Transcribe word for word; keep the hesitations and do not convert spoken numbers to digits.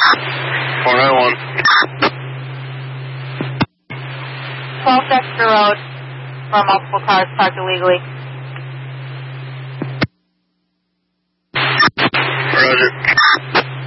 four nine one. twelve Dexter Road, where multiple cars parked illegally. Roger.